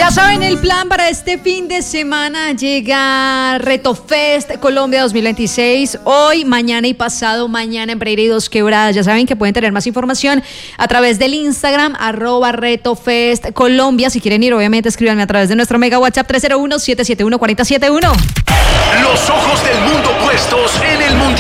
Ya saben el plan para este fin de semana. Llega Reto Fest Colombia 2026. Hoy, mañana y pasado mañana en Pereira y Dos Quebradas. Ya saben que pueden tener más información a través del Instagram @Reto Fest Colombia. Si quieren ir, obviamente escríbanme a través de nuestro mega WhatsApp 301-771-4071. Los ojos del mundo puestos en el Mundial.